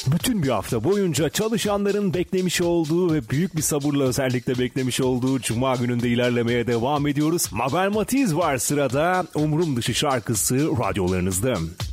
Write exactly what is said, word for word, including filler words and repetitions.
Bütün bir hafta boyunca çalışanların beklemiş olduğu ve büyük bir sabırla özellikle beklemiş olduğu Cuma gününde ilerlemeye devam ediyoruz. Mabel Matiz var sırada. Umurum Dışı şarkısı radyolarınızda.